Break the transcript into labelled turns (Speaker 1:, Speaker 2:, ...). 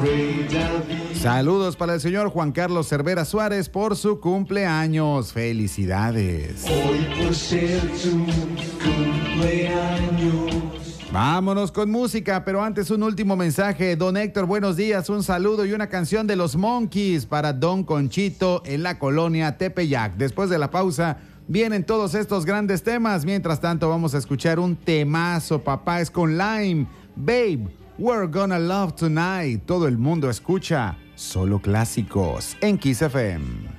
Speaker 1: Saludos para el señor Juan Carlos Cervera Suárez por su cumpleaños. Felicidades.
Speaker 2: Hoy por ser tu cumpleaños.
Speaker 1: Vámonos con música, pero antes un último mensaje. Don Héctor, buenos días, un saludo y una canción de los Monkees para Don Conchito en la colonia Tepeyac. Después de la pausa vienen todos estos grandes temas. Mientras tanto vamos a escuchar un temazo, papá, es con Lime. Babe, we're gonna love tonight. Todo el mundo escucha solo clásicos en Kiss FM.